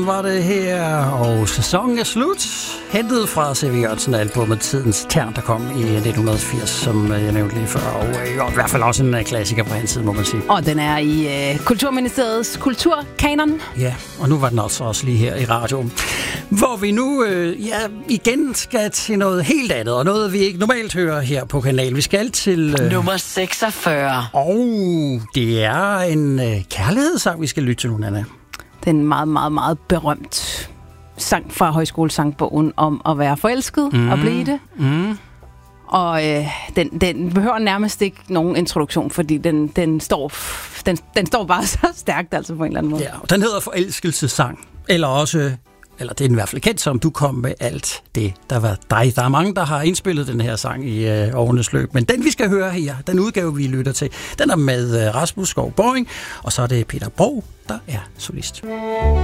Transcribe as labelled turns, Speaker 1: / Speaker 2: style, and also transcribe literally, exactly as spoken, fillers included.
Speaker 1: Var det her, og sæsonen er slut. Hentet fra C V Jørgensen-albumet Tidens Tern, der kom i nitten firs, som jeg nævnte lige før. Og i hvert fald også en klassiker fra hans tid, må man sige.
Speaker 2: Og den er i uh, Kulturministeriets kulturkanon.
Speaker 1: Ja, og nu var den også, også lige her i radioen. Hvor vi nu øh, ja, igen skal til noget helt andet, og noget vi ikke normalt hører her på kanalen. Vi skal til... Øh,
Speaker 3: nummer seksogfyrre.
Speaker 1: Og det er en øh, kærlighedssang, vi skal lytte til nu, Anna.
Speaker 2: Den meget, meget, meget berømt sang fra Højskolesangbogen om at være forelsket mm. og blive det.
Speaker 1: Mm.
Speaker 2: Og øh, den, den behøver nærmest ikke nogen introduktion, fordi den, den, står, den, den står bare så stærkt altså på en eller anden måde.
Speaker 1: Ja, og den hedder Forelskelsessang, eller også... eller det er i hvert fald kendt som, du kom med alt det, der var dig. Der er mange, der har indspillet den her sang i øh, årenes løb, men den vi skal høre her, den udgave vi lytter til, den er med øh, Rasmus Skov Boring, og så er det Peter Bro, der er solist.